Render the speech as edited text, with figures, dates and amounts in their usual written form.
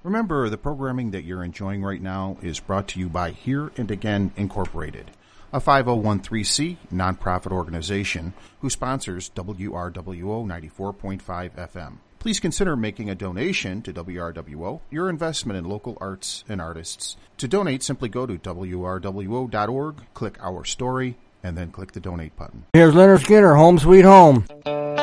Remember, the programming that you're enjoying right now is brought to you by Here and Again Incorporated, a 5013C nonprofit organization who sponsors WRWO 94.5 FM. Please consider making a donation to WRWO, your investment in local arts and artists. To donate, simply go to WRWO.org, click Our Story, and then click the Donate button. Here's Leonard Skinner, Home Sweet Home.